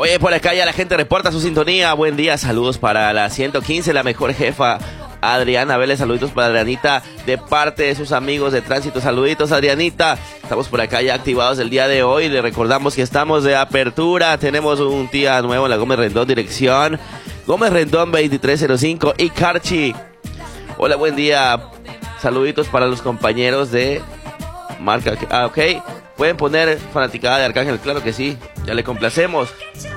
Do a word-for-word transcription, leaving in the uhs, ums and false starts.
Oye, por acá ya la gente reporta su sintonía. Buen día, saludos para la ciento quince, la mejor jefa, Adriana Vélez. Saluditos para Adrianita de parte de sus amigos de tránsito. Saluditos, Adrianita. Estamos por acá ya activados el día de hoy. Le recordamos que estamos de apertura. Tenemos un día nuevo en la Gómez Rendón, dirección Gómez Rendón veintitrés cero cinco y Carchi. Hola, buen día. Saluditos para los compañeros de marca. Ah, ok. Pueden poner fanaticada de Arcángel, claro que sí. Ya le complacemos.